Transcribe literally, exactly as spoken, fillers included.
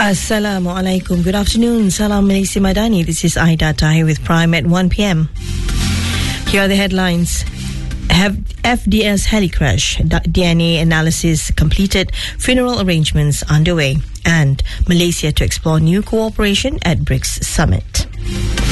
Assalamu alaikum. Good afternoon. Salam Malaysia Madani. This is Aida Tahir with Prime at one p.m. Here are the headlines. Have F D S helicrash, D N A analysis completed, funeral arrangements underway, and Malaysia to explore new cooperation at BRICS Summit.